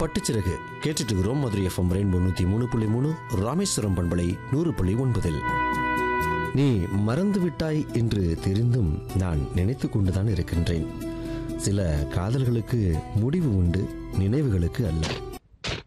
பட்டுச்சிறகு கேட்டுட்டு இருக்கிறோம். Madurai FM rainbow 103.3, Rameswaram பண்பலை 100.9. நீ மறந்து விட்டாய் என்று தெரிந்தும் நான் நினைத்து கொண்டுதான் இருக்கின்றேன். சில காதல்களுக்கு முடிவு உண்டு, நினைவுகளுக்கு அல்ல.